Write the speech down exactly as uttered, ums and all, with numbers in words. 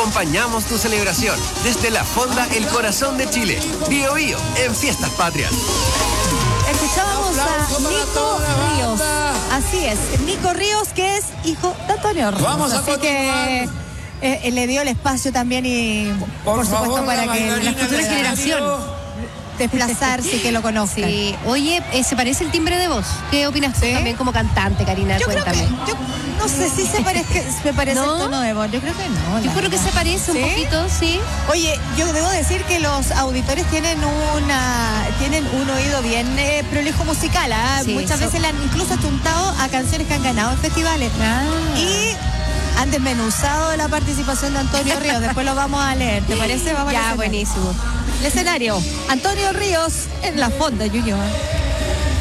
acompañamos tu celebración desde la Fonda El Corazón de Chile. Bio Bio en Fiestas Patrias. Escuchábamos a Nico Ríos. Así es, Nico Ríos, que es hijo de Antonio Ríos. Vamos a Así continuar. que eh, le dio el espacio también y por, Por supuesto favor, para la que la bailarina futura de generación radio. desplazarse y que lo conozcan. Sí. Oye, eh, ¿se parece el timbre de voz? ¿Qué opinas tú ¿Sí? también como cantante, Karina? Yo Cuéntame. creo que, yo no sé si se parece, me parece ¿No? el tono de voz. Yo creo que no. Yo la creo que verdad. se parece un ¿Sí? poquito, sí. Oye, yo debo decir que los auditores tienen una tienen un oído bien eh, prolijo musical. ¿ah? Sí, Muchas so- veces le han incluso achuntado a canciones que han ganado en festivales. Ah. Y han desmenuzado la participación de Antonio Ríos. Después lo vamos a leer. ¿Te parece? Vamos al Ya, escenario. buenísimo. El escenario. Antonio Ríos en la Fonda Junior.